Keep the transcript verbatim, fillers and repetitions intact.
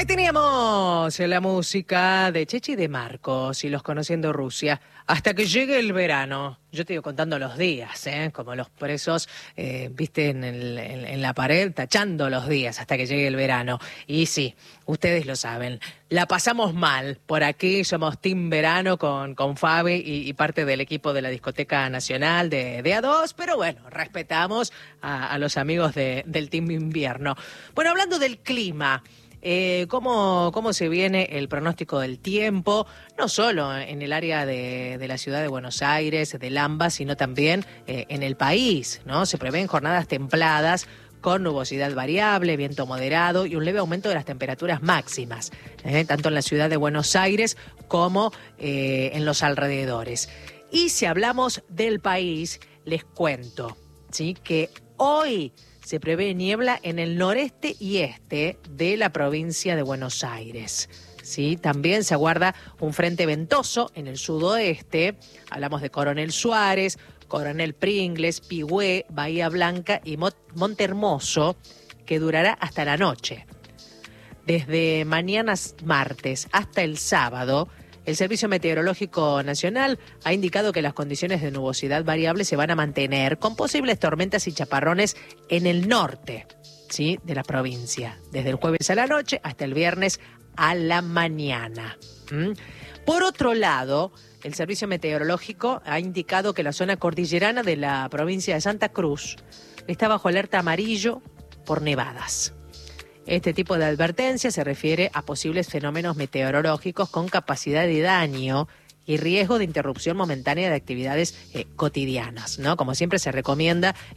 Ahí teníamos la música de Chechi y de Marcos y los Conociendo Rusia. Hasta que llegue el verano. Yo te digo contando los días, ¿eh? Como los presos, eh, viste, en, el, en, en la pared, tachando los días hasta que llegue el verano. Y sí, ustedes lo saben, la pasamos mal por aquí. Somos Team Verano con, con Fabi y, y parte del equipo de la Discoteca Nacional de, de A dos, pero bueno, respetamos a, a los amigos de, del Team Invierno. Bueno, hablando del clima, Eh, ¿cómo, ¿Cómo se viene el pronóstico del tiempo? No solo en el área de, de la ciudad de Buenos Aires, de Lamba, sino también eh, en el país, ¿no? Se prevén jornadas templadas con nubosidad variable, viento moderado y un leve aumento de las temperaturas máximas, ¿eh? Tanto en la ciudad de Buenos Aires como eh, en los alrededores. Y si hablamos del país, les cuento, ¿sí?, que hoy se prevé niebla en el noreste y este de la provincia de Buenos Aires. ¿Sí? También se aguarda un frente ventoso en el sudoeste. Hablamos de Coronel Suárez, Coronel Pringles, Pigüé, Bahía Blanca y Monte Hermoso, que durará hasta la noche. Desde mañana martes hasta el sábado, el Servicio Meteorológico Nacional ha indicado que las condiciones de nubosidad variable se van a mantener con posibles tormentas y chaparrones en el norte, ¿sí?, de la provincia, desde el jueves a la noche hasta el viernes a la mañana. ¿Mm? Por otro lado, el Servicio Meteorológico ha indicado que la zona cordillerana de la provincia de Santa Cruz está bajo alerta amarillo por nevadas. Este tipo de advertencia se refiere a posibles fenómenos meteorológicos con capacidad de daño y riesgo de interrupción momentánea de actividades eh, cotidianas, ¿no? Como siempre se recomienda